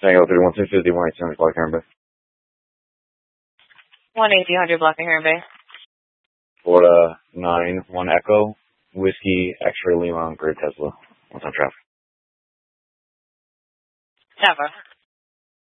Tango 31650, 187 Black Heron Bay. 1-800 Black Heron Bay. Florida 9, 1 Echo, Whiskey, X-Ray Lima, Great Tesla. What's on traffic? Tampa.